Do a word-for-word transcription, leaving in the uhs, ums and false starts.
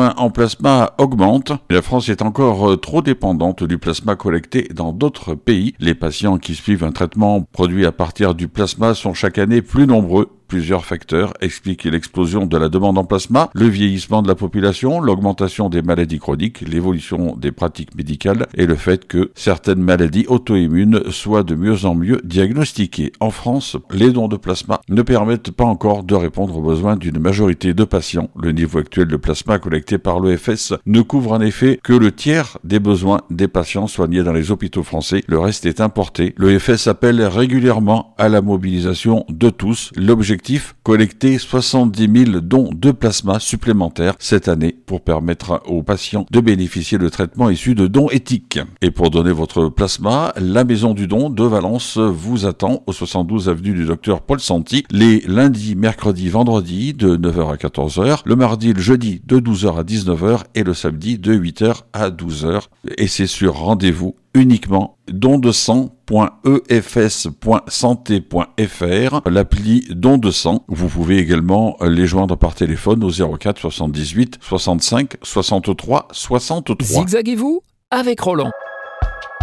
besoin en plasma augmente. La France est encore trop dépendante du plasma collecté dans d'autres pays. Les patients qui suivent un traitement produit à partir du plasma sont chaque année plus nombreux. Plusieurs facteurs expliquent l'explosion de la demande en plasma, le vieillissement de la population, l'augmentation des maladies chroniques, l'évolution des pratiques médicales et le fait que certaines maladies auto-immunes soient de mieux en mieux diagnostiquées. En France, les dons de plasma ne permettent pas encore de répondre aux besoins d'une majorité de patients. Le niveau actuel de plasma collecté par l'E F S ne couvre en effet que le tiers des besoins des patients soignés dans les hôpitaux français. Le reste est importé. L'E F S appelle régulièrement à la mobilisation de tous. L'objectif collecter soixante-dix mille dons de plasma supplémentaires cette année pour permettre aux patients de bénéficier de traitements issus de dons éthiques. Et pour donner votre plasma, la Maison du Don de Valence vous attend au soixante-douze avenue du Docteur Paul Santi les lundis, mercredis, vendredis de neuf heures à quatorze heures, le mardi et le jeudi de douze heures à dix-neuf heures et le samedi de huit heures à douze heures. Et c'est sur rendez-vous uniquement don de sang point e f s point santé point f r, l'appli don de sang. Vous pouvez également les joindre par téléphone au zéro quatre soixante-dix-huit soixante-cinq soixante-trois soixante-trois. Zigzaguez-vous avec Roland.